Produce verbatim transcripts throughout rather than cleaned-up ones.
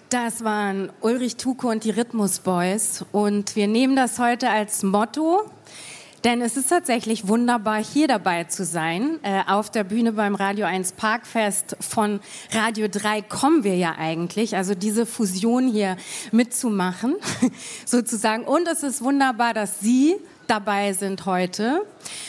Das waren Ulrich Tuko und die Rhythmus Boys und wir nehmen das heute als Motto, denn es ist tatsächlich wunderbar, hier dabei zu sein. Äh, auf der Bühne beim Radio eins Parkfest von Radio drei kommen wir ja eigentlich, also diese Fusion hier mitzumachen sozusagen. Und es ist wunderbar, dass Sie dabei sind heute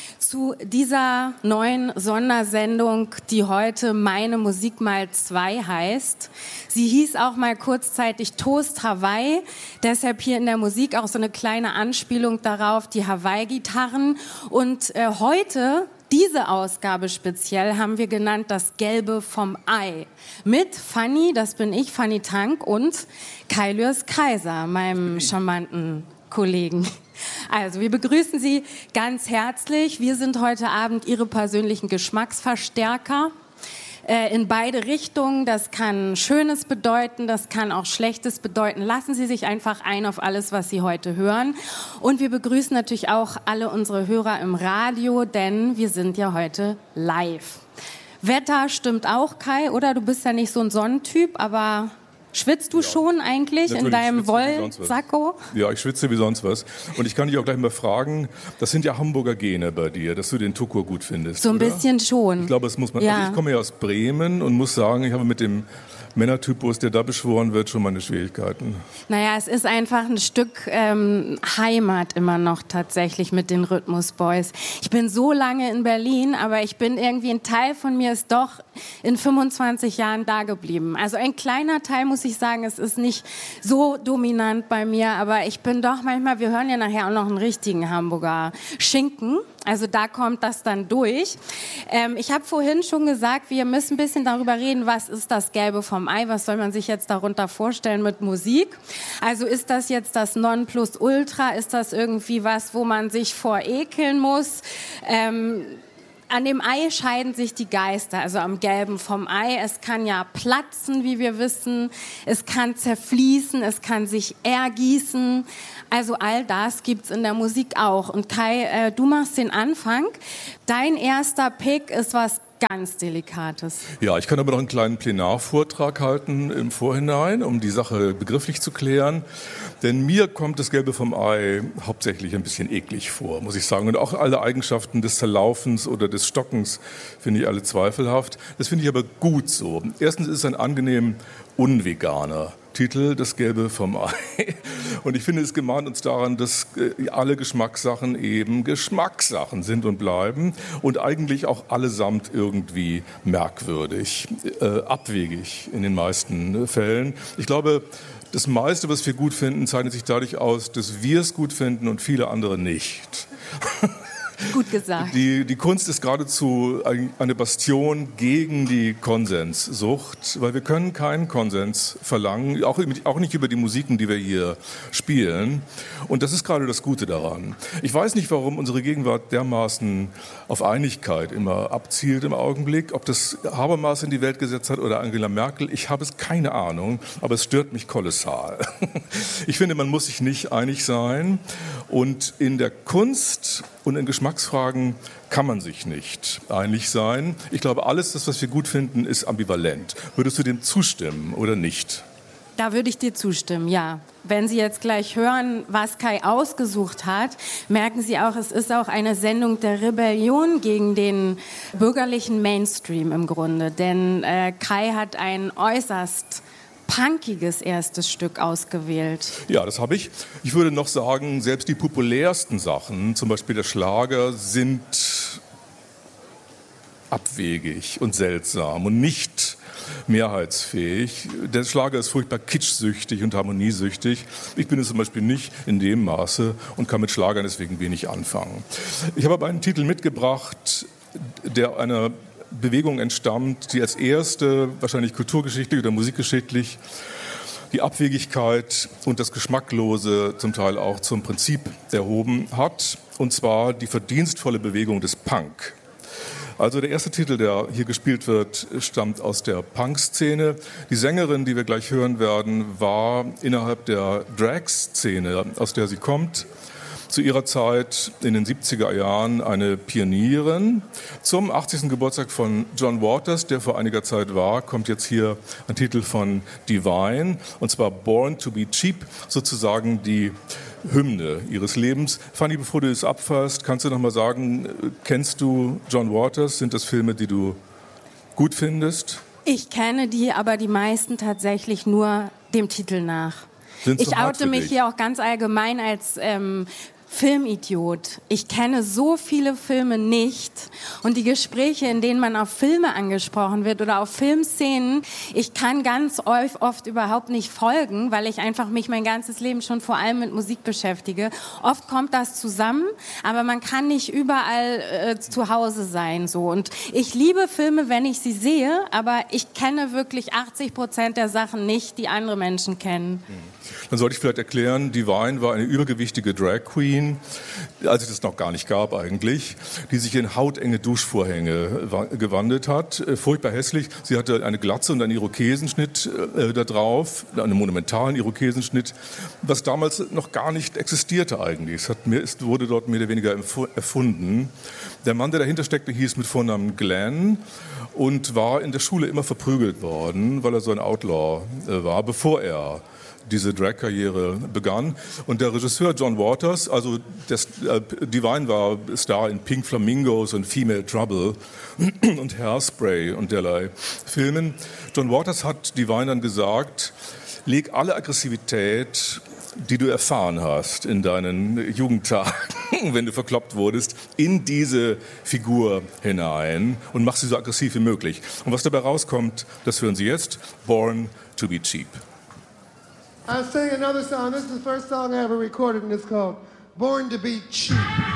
zu dieser neuen Sondersendung, die heute Meine Musik mal zwei heißt. Sie hieß auch mal kurzzeitig Toast Hawaii, deshalb hier in der Musik auch so eine kleine Anspielung darauf, die Hawaii-Gitarren. Und äh, heute, diese Ausgabe speziell, haben wir genannt das Gelbe vom Ei. Mit Fanny, das bin ich, Fanny Tank, und Kai Lürs Kaiser, meinem charmanten Kollegen. Also, wir begrüßen Sie ganz herzlich. Wir sind heute Abend Ihre persönlichen Geschmacksverstärker äh, in beide Richtungen. Das kann Schönes bedeuten, das kann auch Schlechtes bedeuten. Lassen Sie sich einfach ein auf alles, was Sie heute hören. Und wir begrüßen natürlich auch alle unsere Hörer im Radio, denn wir sind ja heute live. Wetter stimmt auch, Kai, oder? Du bist ja nicht so ein Sonnentyp, aber... Schwitzt du ja. schon eigentlich Natürlich in deinem Wollsacko? Ja, ich schwitze wie sonst was. Und ich kann dich auch gleich mal fragen, das sind ja Hamburger Gene bei dir, dass du den Tuko gut findest, So ein oder? bisschen schon. Ich glaube, das muss man. Ja. Also ich komme ja aus Bremen und muss sagen, ich habe mit dem Männertypus, der da beschworen wird, schon meine Schwierigkeiten. Naja, es ist einfach ein Stück ähm, Heimat immer noch tatsächlich mit den Rhythmus Boys. Ich bin so lange in Berlin, aber ich bin irgendwie, ein Teil von mir ist doch in fünfundzwanzig Jahren da geblieben. Also ein kleiner Teil, muss ich sagen, es ist nicht so dominant bei mir, aber ich bin doch manchmal, wir hören ja nachher auch noch einen richtigen Hamburger Schinken. Also da kommt das dann durch. Ähm, ich habe vorhin schon gesagt, wir müssen ein bisschen darüber reden, was ist das Gelbe vom Ei, was soll man sich jetzt darunter vorstellen mit Musik? Also ist das jetzt das Nonplusultra, ist das irgendwie was, wo man sich vor ekeln muss? Ähm, An dem Ei scheiden sich die Geister, also am Gelben vom Ei. Es kann ja platzen, wie wir wissen. Es kann zerfließen, es kann sich ergießen. Also all das gibt's in der Musik auch. Und Kai, äh, du machst den Anfang. Dein erster Pick ist was ganz Delikates. Ja, ich kann aber noch einen kleinen Plenarvortrag halten im Vorhinein, um die Sache begrifflich zu klären. Denn mir kommt das Gelbe vom Ei hauptsächlich ein bisschen eklig vor, muss ich sagen. Und auch alle Eigenschaften des Zerlaufens oder des Stockens finde ich alle zweifelhaft. Das finde ich aber gut so. Erstens ist es ein angenehm unveganer Titel, das Gelbe vom Ei. Und ich finde, es gemahnt uns daran, dass alle Geschmackssachen eben Geschmackssachen sind und bleiben und eigentlich auch allesamt irgendwie merkwürdig, äh, abwegig in den meisten Fällen. Ich glaube, das meiste, was wir gut finden, zeichnet sich dadurch aus, dass wir es gut finden und viele andere nicht. Gut gesagt. Die, die Kunst ist geradezu eine Bastion gegen die Konsenssucht, weil wir können keinen Konsens verlangen, auch, auch nicht über die Musiken, die wir hier spielen. Und das ist gerade das Gute daran. Ich weiß nicht, warum unsere Gegenwart dermaßen auf Einigkeit immer abzielt im Augenblick, ob das Habermas in die Welt gesetzt hat oder Angela Merkel. Ich habe es keine Ahnung, aber es stört mich kolossal. Ich finde, man muss sich nicht einig sein. Und in der Kunst und in Geschmacksfragen kann man sich nicht einig sein. Ich glaube, alles, das, was wir gut finden, ist ambivalent. Würdest du dem zustimmen oder nicht? Da würde ich dir zustimmen, ja. Wenn Sie jetzt gleich hören, was Kai ausgesucht hat, merken Sie auch, es ist auch eine Sendung der Rebellion gegen den bürgerlichen Mainstream im Grunde. Denn äh, Kai hat ein äußerst punkiges erstes Stück ausgewählt. Ja, das habe ich. Ich würde noch sagen, selbst die populärsten Sachen, zum Beispiel der Schlager, sind abwegig und seltsam und nicht mehrheitsfähig. Der Schlager ist furchtbar kitschsüchtig und harmoniesüchtig. Ich bin es zum Beispiel nicht in dem Maße und kann mit Schlagern deswegen wenig anfangen. Ich habe aber einen Titel mitgebracht, der einer Bewegung entstammt, die als erste, wahrscheinlich kulturgeschichtlich oder musikgeschichtlich, die Abwegigkeit und das Geschmacklose zum Teil auch zum Prinzip erhoben hat, und zwar die verdienstvolle Bewegung des Punk. Also der erste Titel, der hier gespielt wird, stammt aus der Punk-Szene. Die Sängerin, die wir gleich hören werden, war innerhalb der Drag-Szene, aus der sie kommt, zu ihrer Zeit in den siebziger Jahren eine Pionierin. Zum achtzigsten Geburtstag von John Waters, der vor einiger Zeit war, kommt jetzt hier ein Titel von Divine, und zwar Born to be Cheap, sozusagen die Hymne ihres Lebens. Fanny, bevor du es abfasst, kannst du noch mal sagen, kennst du John Waters? Sind das Filme, die du gut findest? Ich kenne die, aber die meisten tatsächlich nur dem Titel nach. Sind's Ich so hart oute für mich dich? hier auch ganz allgemein als ähm, Filmidiot. Ich kenne so viele Filme nicht, und die Gespräche, in denen man auf Filme angesprochen wird oder auf Filmszenen, ich kann ganz oft überhaupt nicht folgen, weil ich einfach mich mein ganzes Leben schon vor allem mit Musik beschäftige. Oft kommt das zusammen, aber man kann nicht überall äh, zu Hause sein, so. Und ich liebe Filme, wenn ich sie sehe, aber ich kenne wirklich achtzig Prozent der Sachen nicht, die andere Menschen kennen. Dann sollte ich vielleicht erklären, Divine war eine übergewichtige Drag Queen, als es das noch gar nicht gab eigentlich, die sich in hautenge Duschvorhänge wa- gewandelt hat. Äh, furchtbar hässlich. Sie hatte eine Glatze und einen Irokesenschnitt äh, da drauf, einen monumentalen Irokesenschnitt, was damals noch gar nicht existierte eigentlich. Es, hat mehr, es wurde dort mehr oder weniger empf- erfunden. Der Mann, der dahinter steckte, hieß mit Vornamen Glenn und war in der Schule immer verprügelt worden, weil er so ein Outlaw äh, war, bevor er diese Drag-Karriere begann. Und der Regisseur John Waters, also das, äh, Divine war Star in Pink Flamingos und Female Trouble und Hairspray und derlei Filmen. John Waters hat Divine dann gesagt, leg alle Aggressivität, die du erfahren hast in deinen Jugendtagen, wenn du verkloppt wurdest, in diese Figur hinein und mach sie so aggressiv wie möglich. Und was dabei rauskommt, das hören Sie jetzt, Born to be Cheap. I sing another song. This is the first song I ever recorded, and it's called Born to be Cheap.